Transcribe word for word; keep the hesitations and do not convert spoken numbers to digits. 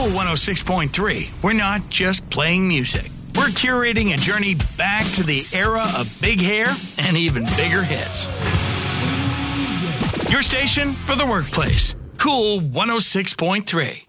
Cool one oh six point three. We're not just playing music. We're curating a journey back to the era of big hair and even bigger hits. Your station for the workplace. Cool one oh six point three.